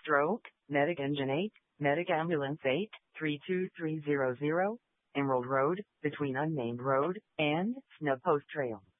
Stroke, Medic Engine 8, Medic Ambulance 8, 32300, Emerald Road, between Unnamed Road and Snub Post Trail.